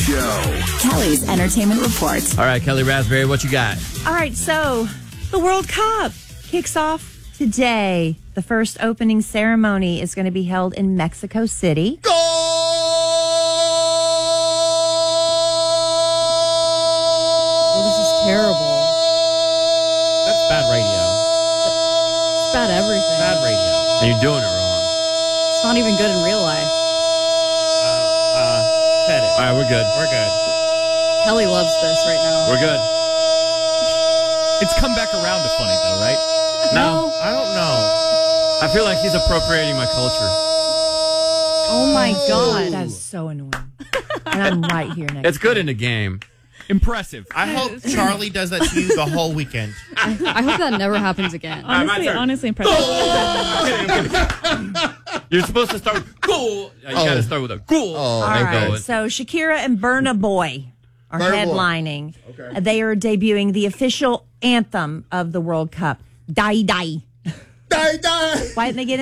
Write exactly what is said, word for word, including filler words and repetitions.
Show. Kelly's Entertainment Report. All right, Kelly Raspberry, what you got? All right, so the World Cup kicks off today. The first opening ceremony is going to be held in Mexico City. Goal! Oh, this is terrible. That's bad radio. It's bad everything. Bad radio. And you're doing it wrong. It's not even good in real life. Uh, uh, cut it. All right, we're good. We're good. Kelly loves this right now. We're good. It's come back around to funny, though, right? No. I don't know. I feel like he's appropriating my culture. Oh, my God. That is so annoying. And I'm right here next. It's good in the game. Impressive. I hope Charlie does that to you the whole weekend. I hope that never happens again. Honestly, honestly impressive. You're supposed to start with cool. You Oh. got to start with a cool. Oh. All and right, go. so Shakira and Burna Boy are Burna Boy. headlining. Okay. They are debuting the official anthem of the World Cup, Die Die. Die, die. Why didn't they get